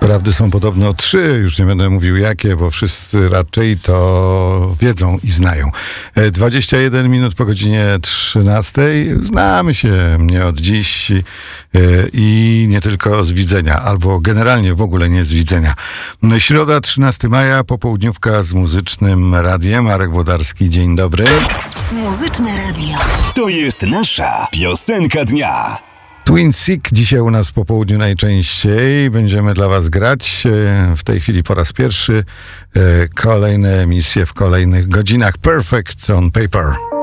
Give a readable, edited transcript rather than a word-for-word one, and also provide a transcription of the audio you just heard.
Prawdy są podobno 3, już nie będę mówił jakie, bo wszyscy raczej to wiedzą i znają. 21 minut po godzinie 13. Znamy się nie od dziś i nie tylko z widzenia, albo generalnie w ogóle nie z widzenia. Środa, 13 maja, popołudniówka z Muzycznym Radiem. Marek Włodarski, dzień dobry. Muzyczne Radio. To jest nasza piosenka dnia. Twin Sick dzisiaj u nas po południu najczęściej. Będziemy dla was grać w tej chwili po raz pierwszy kolejne emisje w kolejnych godzinach. Perfect on Paper.